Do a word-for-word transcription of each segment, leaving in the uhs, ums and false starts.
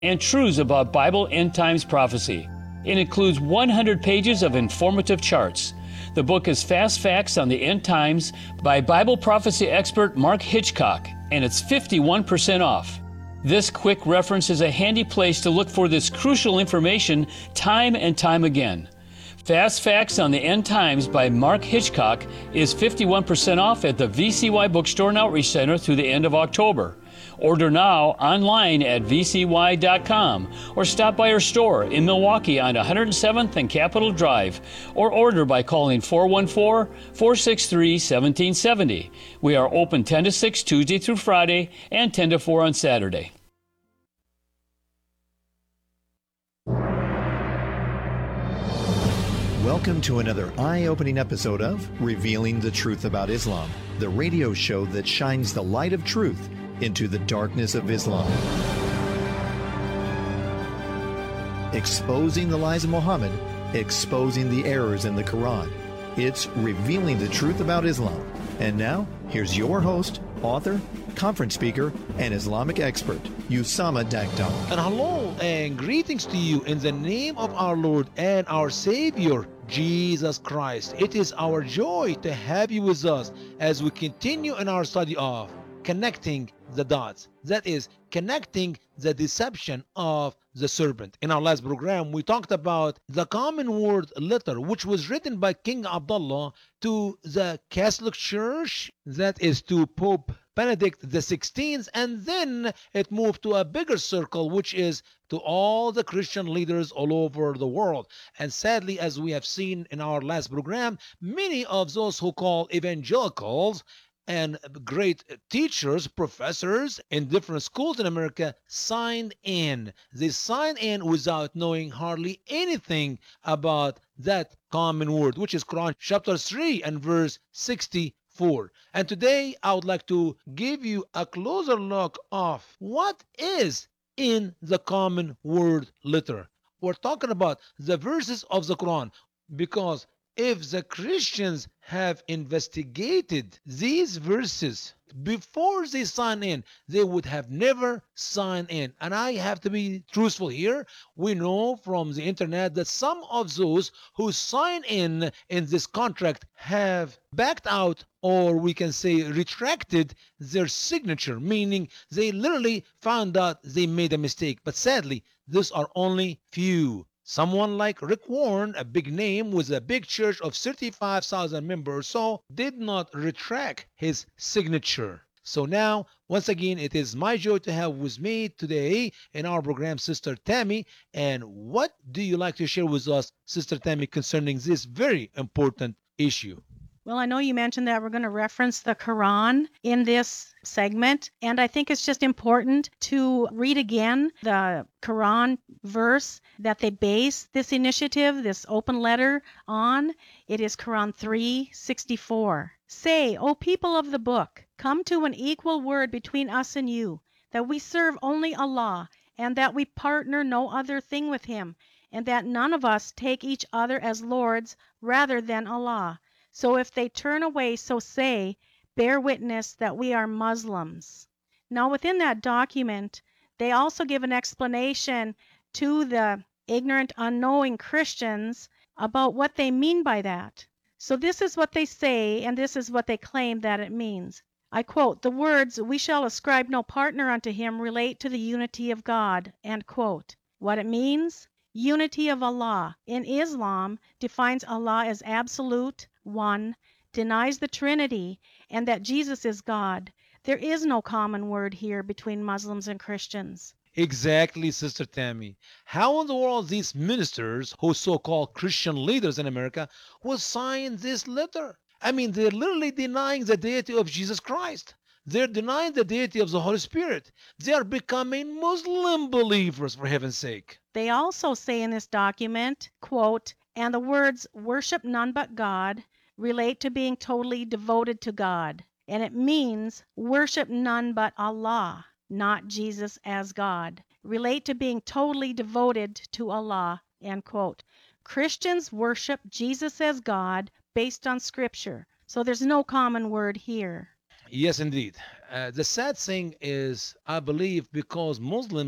and truths about Bible end times prophecy. It includes one hundred pages of informative charts. The book is Fast Facts on the End Times by Bible prophecy expert Mark Hitchcock, and it's fifty-one percent off. This quick reference is a handy place to look for this crucial information time and time again. Fast Facts on the End Times by Mark Hitchcock is fifty-one percent off at the V C Y Bookstore and Outreach Center through the end of October. Order now online at v c y dot com or stop by our store in Milwaukee on one hundred seventh and Capitol Drive, or order by calling four one four, four six three, one seven seven zero. We are open ten to six Tuesday through Friday and ten to four on Saturday. Welcome to another eye-opening episode of Revealing the Truth About Islam, the radio show that shines the light of truth into the darkness of Islam. Exposing the lies of Muhammad, exposing the errors in the Quran. It's Revealing the Truth About Islam. And now, here's your host, author, conference speaker, and Islamic expert, Usama Daktar. And hello and greetings to you in the name of our Lord and our Savior, Jesus Christ. It is our joy to have you with us as we continue in our study of connecting the dots. That is, connecting the deception of the serpent. In our last program, we talked about the common word letter, which was written by King Abdullah to the Catholic Church, that is to Pope Benedict the sixteenth, and then it moved to a bigger circle, which is to all the Christian leaders all over the world. And sadly, as we have seen in our last program, many of those who call evangelicals and great teachers, professors in different schools in America signed in. They signed in without knowing hardly anything about that common word, which is Quran chapter three and verse sixty-four. And today I would like to give you a closer look of what is in the common word letter. We're talking about the verses of the Quran, because if the Christians have investigated these verses before they sign in, they would have never signed in. And I have to be truthful here. We know from the internet that some of those who sign in in this contract have backed out, or we can say retracted their signature, meaning they literally found out they made a mistake. But sadly, these are only few. Someone like Rick Warren, a big name with a big church of thirty-five thousand members or so, did not retract his signature. So now, once again, it is my joy to have with me today in our program Sister Tammy. And what do you like to share with us, Sister Tammy, concerning this very important issue? Well, I know you mentioned that we're going to reference the Quran in this segment, and I think it's just important to read again the Quran verse that they base this initiative, this open letter, on. It is Quran three sixty-four. Say, O people of the book, come to an equal word between us and you, that we serve only Allah, and that we partner no other thing with Him, and that none of us take each other as lords rather than Allah. So if they turn away, so say, bear witness that we are Muslims. Now within that document, they also give an explanation to the ignorant, unknowing Christians about what they mean by that. So this is what they say, and this is what they claim that it means. I quote, the words, we shall ascribe no partner unto him, relate to the unity of God, end quote. What it means? Unity of Allah. In Islam, defines Allah as absolute, one, denies the Trinity, and that Jesus is God. There is no common word here between Muslims and Christians. Exactly, Sister Tammy. How in the world these ministers, who so-called Christian leaders in America, will sign this letter? I mean, they're literally denying the deity of Jesus Christ. They're denying the deity of the Holy Spirit. They are becoming Muslim believers, for heaven's sake. They also say in this document, quote, and the words worship none but God relate to being totally devoted to God. And it means worship none but Allah, not Jesus as God. Relate to being totally devoted to Allah, end quote. Christians worship Jesus as God based on Scripture. So there's no common word here. Yes, indeed. Uh, the sad thing is, I believe, because Muslims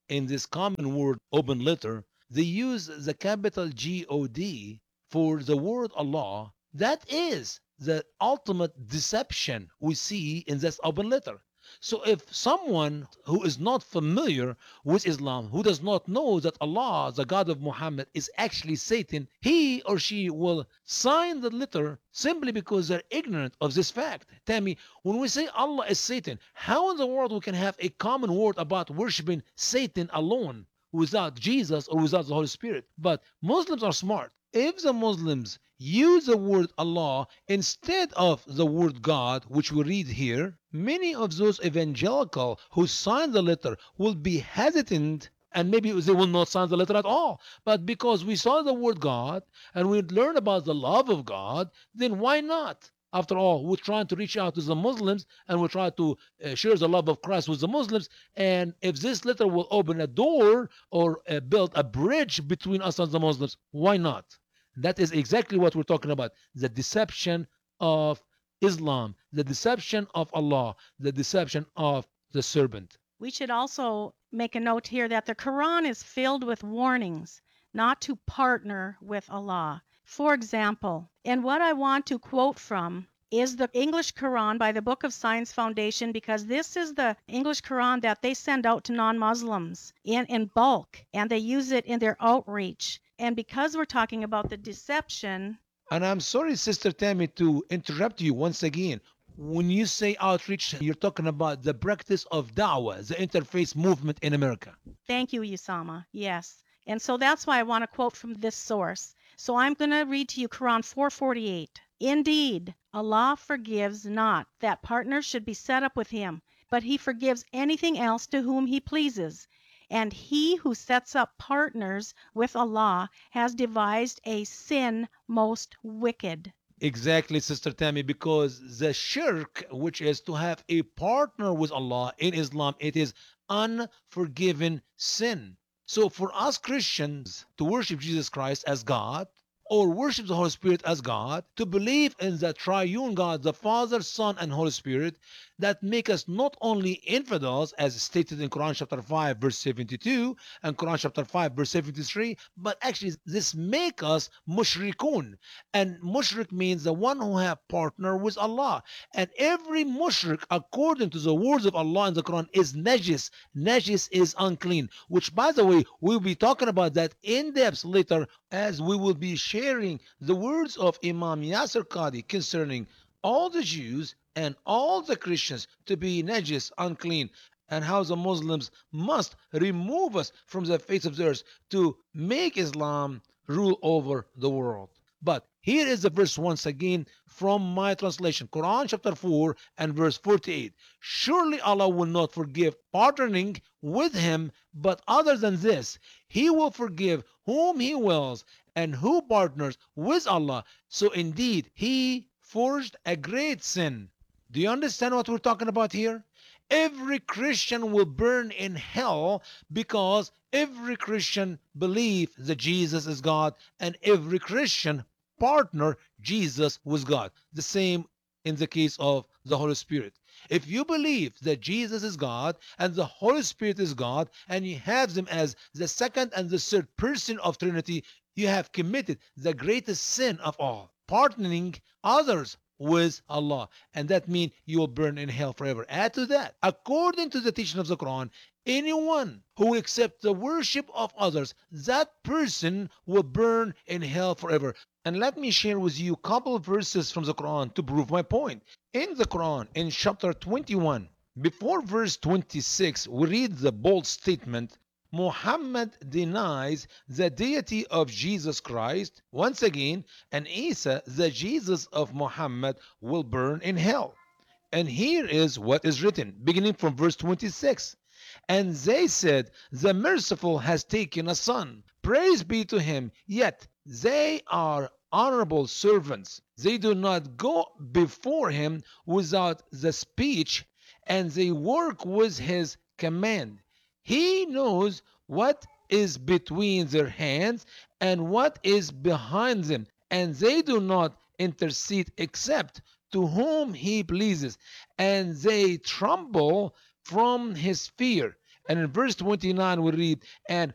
in this common word open letter, they use the capital G O D for the word Allah. That is the ultimate deception we see in this open letter. So if someone who is not familiar with Islam, who does not know that Allah, the God of Muhammad, is actually Satan, he or she will sign the letter simply because they're ignorant of this fact. Tell me, when we say Allah is Satan, how in the world we can have a common word about worshiping Satan alone without Jesus or without the Holy Spirit? But Muslims are smart. If the Muslims use the word Allah instead of the word God, which we read here, many of those evangelical who sign the letter will be hesitant, and maybe they will not sign the letter at all. But because we saw the word God and we learned about the love of God, then why not? After all, we're trying to reach out to the Muslims and we're trying to uh, share the love of Christ with the Muslims. And if this letter will open a door or uh, build a bridge between us and the Muslims, why not? That is exactly what we're talking about. The deception of Islam, the deception of Allah, the deception of the serpent. We should also make a note here that the Quran is filled with warnings not to partner with Allah. For example, and what I want to quote from is the English Quran by the Book of Science Foundation, because this is the English Quran that they send out to non-Muslims in, in bulk, and they use it in their outreach. And because we're talking about the deception. And I'm sorry, Sister Tammy, to interrupt you once again. When you say outreach, you're talking about the practice of da'wah, the interfaith movement in America. Thank you, Usama. Yes. And so that's why I want to quote from this source. So I'm going to read to you Quran four forty-eight. Indeed, Allah forgives not that partners should be set up with him, but he forgives anything else to whom he pleases. And he who sets up partners with Allah has devised a sin most wicked. Exactly, Sister Tammy, because the shirk, which is to have a partner with Allah in Islam, it is unforgiven sin. So for us Christians to worship Jesus Christ as God, or worship the Holy Spirit as God, to believe in the triune God, the Father, Son, and Holy Spirit, that make us not only infidels, as stated in Quran chapter five, verse seventy-two, and Quran chapter five, verse seventy-three, but actually this make us mushrikun. And mushrik means the one who have partner with Allah. And every mushrik, according to the words of Allah in the Quran, is najis. Najis is unclean, which, by the way, we'll be talking about that in depth later, as we will be sharing the words of Imam Yasir Qadi concerning all the Jews and all the Christians to be najis, unclean, and how the Muslims must remove us from the face of the earth to make Islam rule over the world. But here is the verse once again from my translation, Quran chapter four and verse forty-eight. Surely Allah will not forgive partnering with him, but other than this, he will forgive whom he wills and who partners with Allah. So indeed, he forged a great sin. Do you understand what we're talking about here? Every Christian will burn in hell because every Christian believes that Jesus is God, and every Christian partner Jesus with God. The same in the case of the Holy Spirit. If you believe that Jesus is God and the Holy Spirit is God, and you have them as the second and the third person of Trinity, you have committed the greatest sin of all, partnering others with Allah, and that means you will burn in hell forever. Add to that, according to the teaching of the Quran, anyone who accepts the worship of others, that person will burn in hell forever. And let me share with you a couple of verses from the Quran to prove my point. In the Quran, in chapter twenty-one, before verse twenty-six, we read the bold statement, Muhammad denies the deity of Jesus Christ once again, and Isa, the Jesus of Muhammad, will burn in hell. And here is what is written, beginning from verse twenty-six. And they said, the merciful has taken a son. Praise be to him. Yet they are honorable servants. They do not go before him without the speech, and they work with his command. He knows what is between their hands and what is behind them, and they do not intercede except to whom he pleases, and they tremble from his fear, And in verse twenty-nine we read, and